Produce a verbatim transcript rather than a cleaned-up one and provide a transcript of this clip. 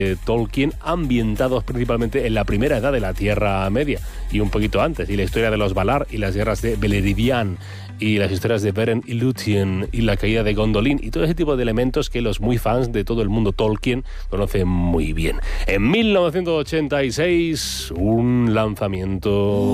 Tolkien, ambientados principalmente en la primera edad de la Tierra Media y un poquito antes, y la historia de los Valar y las guerras de Beleriand y las historias de Beren y Lúthien y la caída de Gondolin y todo ese tipo de elementos que los muy fans de todo el mundo Tolkien conocen muy bien. En mil novecientos ochenta y seis, un lanzamiento